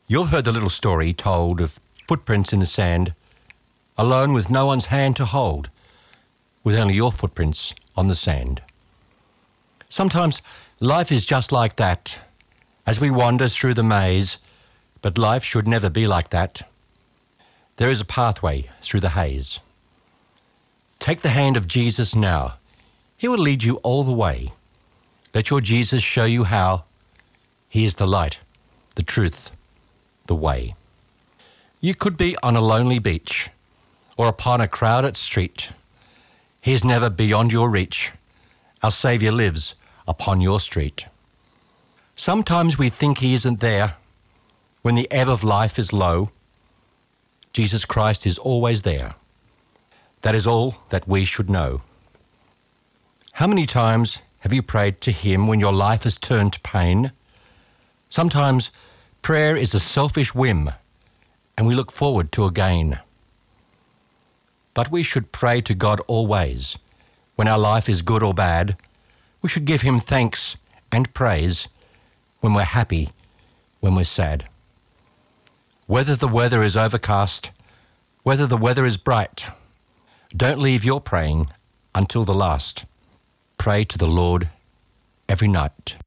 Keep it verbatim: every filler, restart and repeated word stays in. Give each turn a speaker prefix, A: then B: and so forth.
A: You've heard the little story told of footprints in the sand, alone with no one's hand to hold, with only your footprints on the sand. Sometimes life is just like that, as we wander through the maze, but life should never be like that. There is a pathway through the haze. Take the hand of Jesus now. He will lead you all the way. Let your Jesus show you how. He is the light, the truth, the way. You could be on a lonely beach or upon a crowded street. He is never beyond your reach. Our Saviour lives upon your street. Sometimes we think he isn't there. When the ebb of life is low, Jesus Christ is always there. That is all that we should know. How many times have you prayed to him when your life has turned to pain? Sometimes prayer is a selfish whim, and we look forward to a gain. But we should pray to God always. When our life is good or bad, we should give him thanks and praise when we're happy, when we're sad. Whether the weather is overcast, whether the weather is bright, don't leave your praying until the last. Pray to the Lord every night.